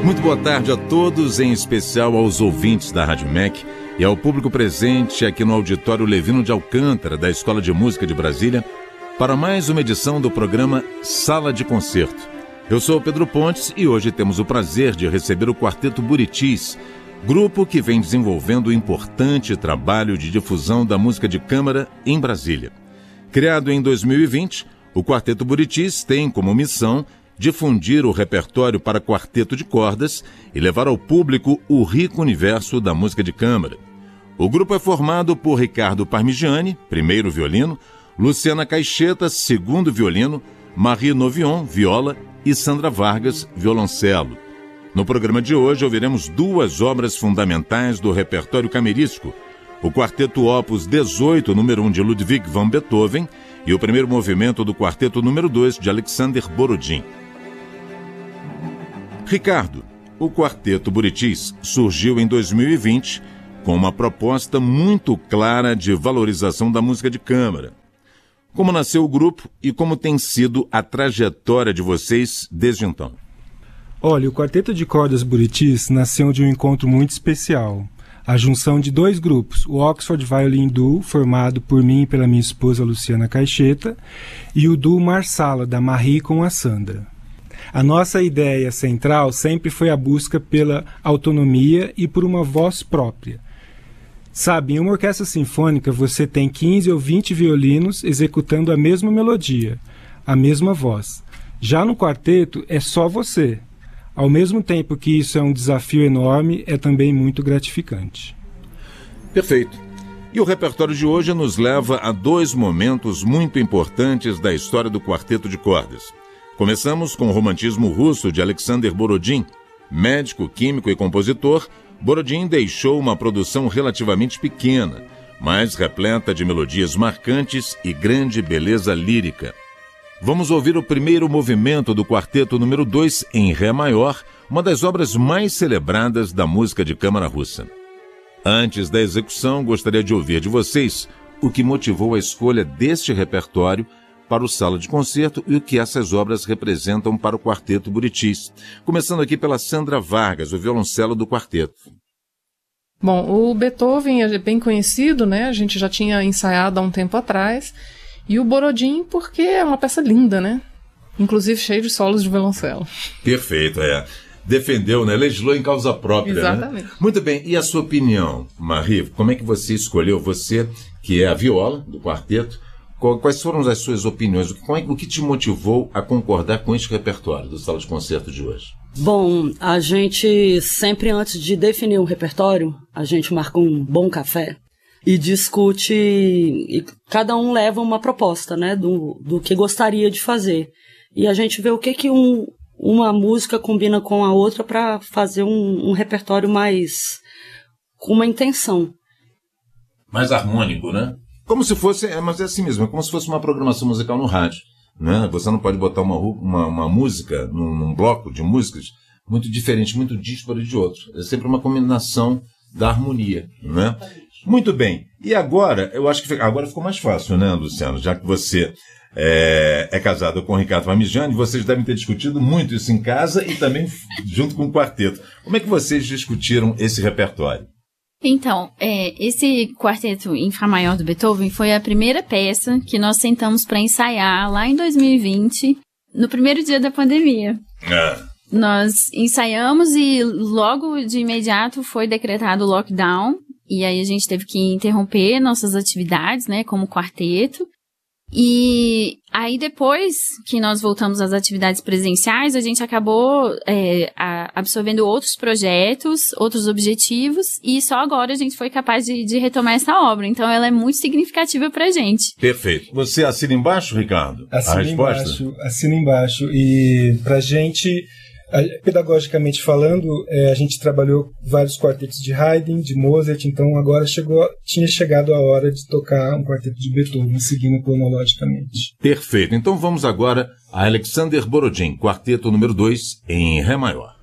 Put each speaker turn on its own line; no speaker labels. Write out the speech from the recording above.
Muito boa tarde a todos, em especial aos ouvintes da Rádio MEC e ao público presente aqui no Auditório Levino de Alcântara, da Escola de Música de Brasília, para mais uma edição do programa Sala de Concerto. Eu sou Pedro Pontes e hoje temos o prazer de receber o Quarteto Buritis, grupo que vem desenvolvendo um importante trabalho de difusão da música de câmara em Brasília. Criado em 2020, o Quarteto Buritis tem como missão difundir o repertório para quarteto de cordas e levar ao público o rico universo da música de câmara. O grupo é formado por Ricardo Parmigiani, primeiro violino, Luciana Caixeta, segundo violino, Marie Novion, viola e Sandra Vargas, violoncelo. No programa de hoje ouviremos duas obras fundamentais do repertório camerístico, o Quarteto Opus 18, número 1 de Ludwig van Beethoven e o primeiro movimento do Quarteto número 2 de Alexander Borodin. Ricardo, o Quarteto Buritis surgiu em 2020 com uma proposta muito clara de valorização da música de câmara. Como nasceu o grupo e como tem sido a trajetória de vocês desde então?
Olha, o Quarteto de Cordas Buritis nasceu de um encontro muito especial. A junção de dois grupos, o Oxford Violin Duo, formado por mim e pela minha esposa Luciana Caixeta, e o Duo Marsala, da Marie com a Sandra. A nossa ideia central sempre foi a busca pela autonomia e por uma voz própria. Sabe, em uma orquestra sinfônica você tem 15 ou 20 violinos executando a mesma melodia, a mesma voz. Já no quarteto é só você. Ao mesmo tempo que isso é um desafio enorme, é também muito gratificante.
Perfeito. E o repertório de hoje nos leva a dois momentos muito importantes da história do quarteto de cordas. Começamos com o romantismo russo de Alexander Borodin. Médico, químico e compositor, Borodin deixou uma produção relativamente pequena, mas repleta de melodias marcantes e grande beleza lírica. Vamos ouvir o primeiro movimento do Quarteto número 2 em Ré maior, uma das obras mais celebradas da música de câmara russa. Antes da execução, gostaria de ouvir de vocês o que motivou a escolha deste repertório para o Sala de Concerto e o que essas obras representam para o Quarteto Buritis. Começando aqui pela Sandra Vargas, o violoncelo do quarteto.
Bom, o Beethoven é bem conhecido, né? A gente já tinha ensaiado há um tempo atrás. E o Borodin porque é uma peça linda, né? Inclusive cheio de solos de violoncelo.
Perfeito, Defendeu, né? Legislou em causa própria.
Exatamente.
Né? Muito bem, e a sua opinião, Marie? Como é que você escolheu, você que é a viola do quarteto, quais foram as suas opiniões? O que te motivou a concordar com este repertório do Sala de Concerto de hoje?
Bom, a gente sempre antes de definir um repertório, a gente marca um bom café e discute, e cada um leva uma proposta, né, do que gostaria de fazer. E a gente vê o que uma música combina com a outra para fazer um repertório mais com uma intenção.
Mais harmônico, né? Como se fosse, mas é assim mesmo, é como se fosse uma programação musical no rádio, né? Você não pode botar uma música num bloco de músicas muito diferente, muito dísparo de outro. É sempre uma combinação da harmonia, né? Muito bem. E agora, eu acho que agora ficou mais fácil, né, Luciano? Já que você é casado com o Ricardo Parmigiani, vocês devem ter discutido muito isso em casa e também junto com o quarteto. Como é que vocês discutiram esse repertório?
Então, esse quarteto em Fá maior do Beethoven foi a primeira peça que nós sentamos para ensaiar lá em 2020, no primeiro dia da pandemia. Nós ensaiamos e logo de imediato foi decretado o lockdown, e aí a gente teve que interromper nossas atividades, né, como quarteto. E aí depois que nós voltamos às atividades presenciais, a gente acabou absorvendo outros projetos, outros objetivos, e só agora a gente foi capaz de retomar essa obra. Então ela é muito significativa pra gente.
Perfeito. Você assina embaixo, Ricardo?
Assina embaixo. E pra gente, pedagogicamente falando, a gente trabalhou vários quartetos de Haydn, de Mozart, então agora tinha chegado a hora de tocar um quarteto de Beethoven, seguindo cronologicamente.
Perfeito. Então vamos agora a Alexander Borodin, quarteto número 2 em Ré maior.